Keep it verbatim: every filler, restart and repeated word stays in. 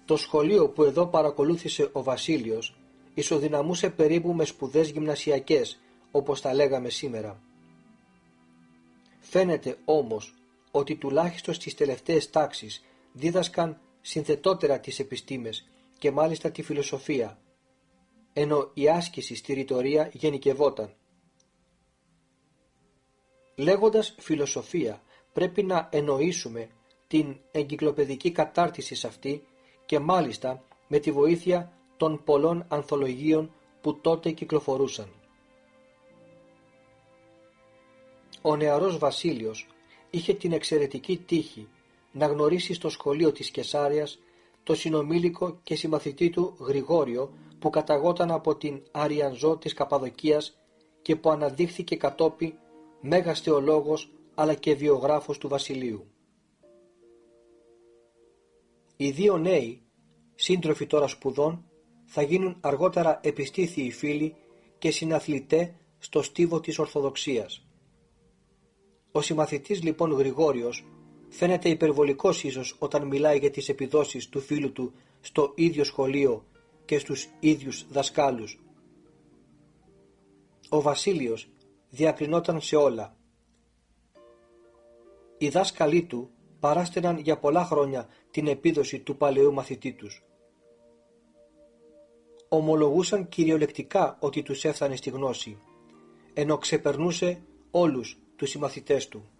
Το σχολείο που εδώ παρακολούθησε ο Βασίλειος ισοδυναμούσε περίπου με σπουδές γυμνασιακές, όπως τα λέγαμε σήμερα. Φαίνεται όμως ότι τουλάχιστον στις τελευταίες τάξεις δίδασκαν συνθετότερα τις επιστήμες και μάλιστα τη φιλοσοφία, ενώ η άσκηση στη ρητορία γενικευόταν. Λέγοντας φιλοσοφία πρέπει να εννοήσουμε την εγκυκλοπαιδική κατάρτιση σε αυτή και μάλιστα με τη βοήθεια των πολλών ανθολογίων που τότε κυκλοφορούσαν. Ο νεαρός Βασίλειος είχε την εξαιρετική τύχη να γνωρίσει στο σχολείο της Κεσάρειας το συνομήλικο και συμμαθητή του Γρηγόριο, που καταγόταν από την Αριανζό της Καπαδοκίας και που αναδείχθηκε κατόπιν μέγας θεολόγος αλλά και βιογράφος του Βασιλείου. Οι δύο νέοι, σύντροφοι τώρα σπουδών, θα γίνουν αργότερα επιστήθιοι φίλοι και συναθλητέ στο στίβο της Ορθοδοξίας. Ο συμμαθητής λοιπόν Γρηγόριος φαίνεται υπερβολικός ίσως όταν μιλάει για τις επιδόσεις του φίλου του στο ίδιο σχολείο και στους ίδιους δασκάλους. Ο Βασίλειος διακρινόταν σε όλα. Οι δάσκαλοι του παράστεναν για πολλά χρόνια την επίδοση του παλαιού μαθητή τους. Ομολογούσαν κυριολεκτικά ότι τους έφτανε στη γνώση, ενώ ξεπερνούσε όλους τους συμμαθητές του.